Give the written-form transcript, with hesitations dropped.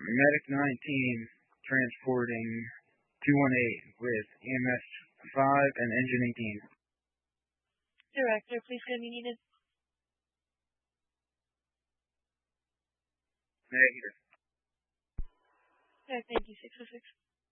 Medic 19 transporting 218 with EMS 5 and engine 18. Director, please send me needed. Negative. Thank you, 606.